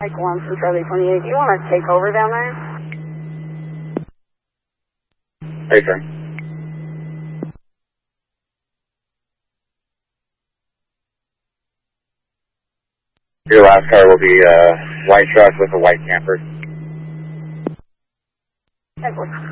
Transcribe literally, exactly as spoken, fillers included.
Mike one from Charlie twenty-eight. Do you want to take over down there? Hey, sir. Your last car will be a white truck with a white camper. Mike one.